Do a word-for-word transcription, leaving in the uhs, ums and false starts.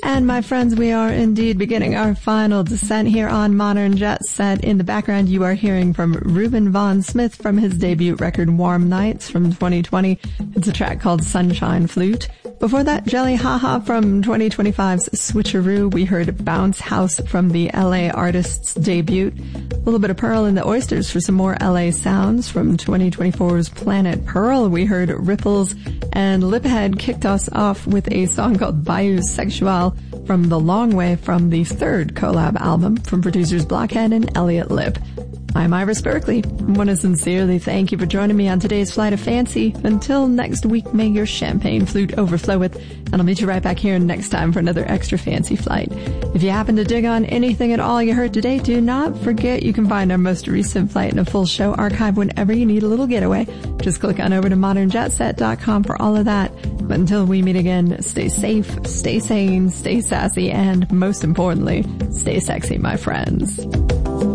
And my friends, we are indeed beginning our final descent here on Modern Jet Set. In the background, you are hearing from Reuben Von Smith from his debut record Warm Nights from twenty twenty. It's a track called Sunshine Flute. Before that, Jelly Haha from twenty twenty-five's Switcheroo. We heard Bounce House from the L A artist's debut. A little bit of Pearl and the Oysters for some more L A sounds. From twenty twenty-four's Planet Pearl, we heard Ripples, and Liphead kicked us off with a song called Bayou Sexual from The Long Way from the third collab album from producers Blockhead and Elliot Lip. I'm Iris Berkeley. I want to sincerely thank you for joining me on today's Flight of Fancy. Until next week, may your champagne flute overfloweth, and I'll meet you right back here next time for another extra fancy flight. If you happen to dig on anything at all you heard today, do not forget you can find our most recent flight and a full show archive whenever you need a little getaway. Just click on over to modern jet set dot com for all of that. But until we meet again, stay safe, stay sane, stay sassy, and most importantly, stay sexy, my friends.